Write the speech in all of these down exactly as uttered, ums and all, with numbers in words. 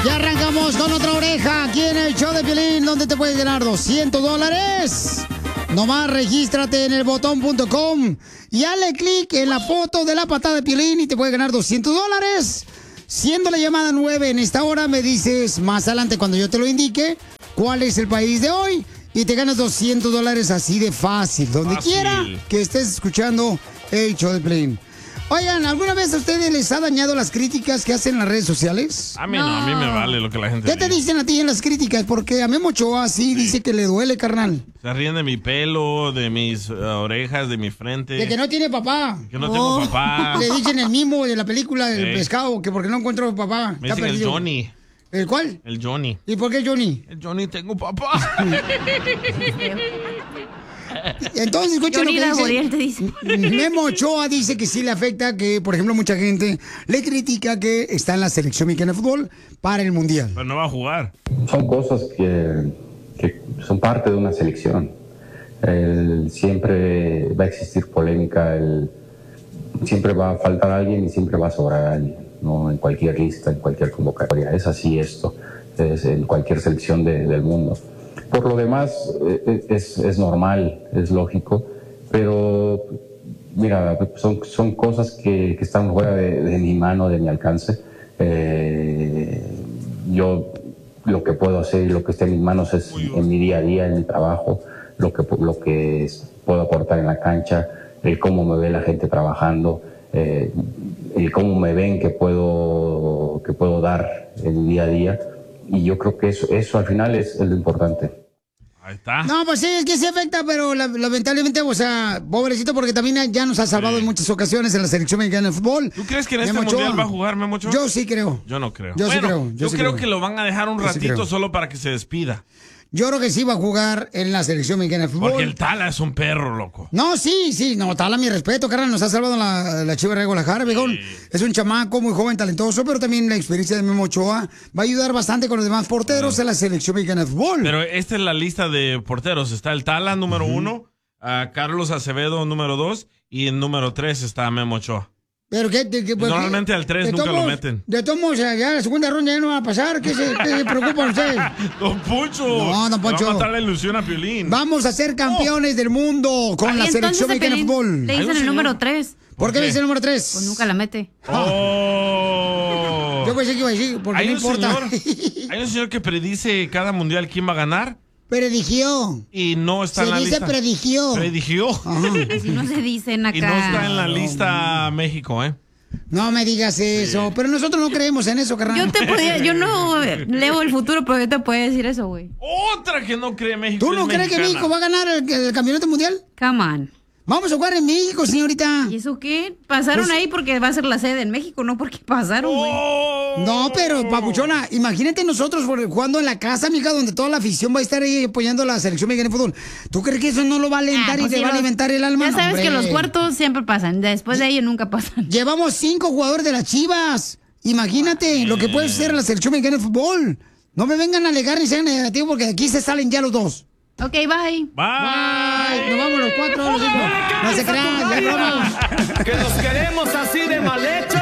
Ya arrancamos con otra oreja aquí en el show de Piolín, donde te puedes ganar doscientos dólares. Nomás regístrate en el botón punto com y dale clic en la foto de la patada de Piolín y te puedes ganar doscientos dólares. Siendo la llamada nueve en esta hora, me dices más adelante cuando yo te lo indique cuál es el país de hoy y te ganas doscientos dólares así de fácil, donde Fácil. quiera que estés escuchando el show de Piolín. Oigan, ¿alguna vez a ustedes les ha dañado las críticas que hacen en las redes sociales? A mí no, a mí me vale lo que la gente ¿Qué te dice. dicen a ti en las críticas? Porque a Memo Ochoa sí dice que le duele, carnal. Se ríen de mi pelo, de mis uh, orejas, de mi frente. De que no tiene papá. Que no tengo papá. Le dicen el mismo de la película del Ey. pescado, que porque no encuentro papá. Me Está dicen el perdido. Johnny. ¿El cuál? El Johnny. ¿Y por qué Johnny? El Johnny, tengo papá. Entonces, escucha lo Johnny que Laboriel te dice. dice. Memo Ochoa dice que sí le afecta que, por ejemplo, mucha gente le critica que está en la selección mexicana de fútbol para el Mundial. Pero no va a jugar. Son cosas que, que son parte de una selección. El- siempre va a existir polémica, el- siempre va a faltar alguien y siempre va a sobrar alguien, ¿no? En cualquier lista, en cualquier convocatoria. Es así esto, es en cualquier selección de- del mundo. Por lo demás, eh, es, es normal, es lógico, pero mira, son, son cosas que, que están fuera de, de mi mano, de mi alcance. Eh, yo lo que puedo hacer y lo que esté en mis manos es en mi día a día, en mi trabajo, lo que, lo que es- puedo aportar en la cancha, el cómo me ve la gente trabajando, eh, el cómo me ven que puedo, que puedo dar en mi día a día. Y yo creo que eso, eso al final es, es lo importante. Ahí está. No, pues sí, es que sí afecta, pero la- lamentablemente, o sea, pobrecito, porque también ya nos ha salvado en muchas ocasiones en la selección mexicana de fútbol. ¿Tú crees que en este Memo Ochoa. mundial va a jugar Memo Ochoa? Yo sí creo. Yo no creo. Yo sí Bueno, creo, yo Yo, sí creo, creo. que lo van a dejar un Yo sí ratito creo. solo para que se despida. Yo creo que sí va a jugar en la selección mexicana de fútbol. Porque el Tala es un perro, loco. No, sí, sí, no, Tala, mi respeto, carnal, nos ha salvado la, la Chivas de Guadalajara, viejón. Es un chamaco muy joven, talentoso, pero también la experiencia de Memo Ochoa va a ayudar bastante con los demás porteros en la selección mexicana de fútbol. Pero esta es la lista de porteros. Está el Tala, número uno. a Carlos Acevedo, número dos. Y en número tres está Memo Ochoa. Pero qué, de- qué- pues, Normalmente qué- al tres de nunca todos lo modos- meten. De todos modos, ya la segunda ronda ya no va a pasar. ¿Qué se, qué se preocupan ustedes? Don Poncho. No, don Poncho. Le va a matar la ilusión a Piolín. Vamos a ser campeones del mundo con la Y entonces selección a mexicana de Pelín fútbol. le dicen el número tres. ¿Por qué le dice el número tres? Pues nunca la mete. Oh. Yo pensé que iba a decir, porque Hay no un importa. señor- hay un señor que predice cada mundial quién va a ganar Predigió. y no está Se en la dice lista. predigió. Predigió. Así no se dicen acá. Y no está en la lista México, ¿eh? No me digas eso. Pero nosotros no creemos en eso, carnal. Yo te podía, yo no leo el futuro, pero yo te puedo decir eso, güey. Otra que no cree México. ¿Tú no es crees que mexicana. México va a ganar el, el campeonato mundial? Come on. Vamos a jugar en México, señorita. ¿Y eso qué? Pasaron Pues- ahí porque va a ser la sede en México, no porque pasaron, güey. Oh. No, pero, papuchona, imagínate nosotros por- jugando en la casa, mija, donde toda la afición va a estar ahí apoyando a la selección mexicana de fútbol. ¿Tú crees que eso no lo va a alentar Ah, y pues te sí, va a los- alimentar el alma? Ya sabes Hombre. que los cuartos siempre pasan. Después de ellos nunca pasan. Llevamos cinco jugadores de las Chivas. Imagínate lo que puede ser la selección mexicana de fútbol. No me vengan a alegar ni sean negativos porque aquí se salen ya los dos. Ok, bye. Bye. Bye. Nos vamos los cuatro, los cinco. No se crean, ya es broma. Que nos queremos así de mal hechos.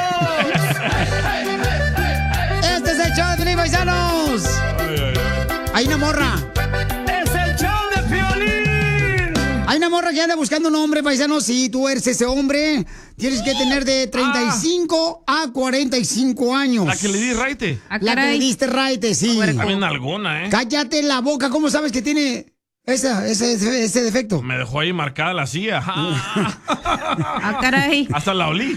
Este es el show de Piolín, paisanos. Hay una morra. Es el show de Piolín. Hay una morra que anda buscando un hombre, paisanos. Si tú eres ese hombre, tienes que tener de treinta y cinco a cuarenta y cinco años. La que le di raite. Ah, La que le caray. diste raite, sí. También alguna, ¿eh? Cállate la boca. ¿Cómo sabes que tiene esa, ese, ese, ese defecto? Me dejó ahí marcada la silla. Ah, caray. Hasta la olí.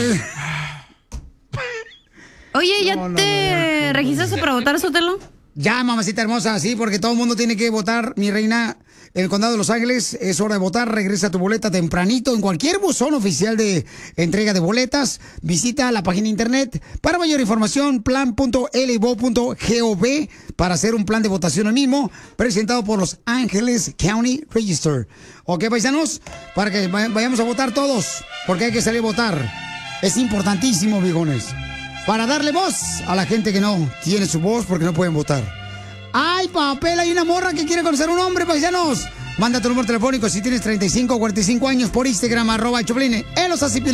Oye, ¿ya No, no, te registraste para votar, Sotelo? Ya, mamacita hermosa, sí, porque todo el mundo tiene que votar, mi reina. En el condado de Los Ángeles es hora de votar. Regresa tu boleta tempranito en cualquier buzón oficial de entrega de boletas. Visita la página de internet. Para mayor información, plan punto l b o punto gov para hacer un plan de votación el mismo, presentado por Los Ángeles County Register. Ok, paisanos, para que vay- vayamos a votar todos, porque hay que salir a votar. Es importantísimo, viejones, para darle voz a la gente que no tiene su voz porque no pueden votar. ¡Ay, papel! Hay una morra que quiere conocer a un hombre, paisanos. Manda tu número telefónico si tienes treinta y cinco o cuarenta y cinco años por Instagram, arroba el Choplin. Él los hace